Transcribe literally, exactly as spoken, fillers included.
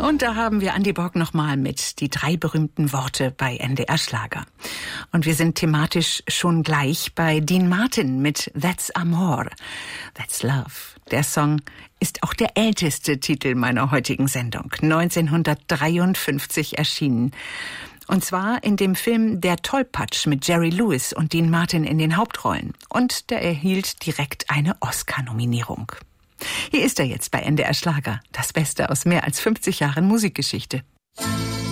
Und da haben wir Andi Borg nochmal mit die drei berühmten Worte bei N D R Schlager. Und wir sind thematisch schon gleich bei Dean Martin mit That's Amor, That's Love. Der Song ist auch der älteste Titel meiner heutigen Sendung, neunzehnhundertdreiundfünfzig erschienen. Und zwar in dem Film Der Tollpatsch mit Jerry Lewis und Dean Martin in den Hauptrollen. Und der erhielt direkt eine Oscar-Nominierung. Hier ist er jetzt bei N D R Schlager, das Beste aus mehr als fünfzig Jahren Musikgeschichte.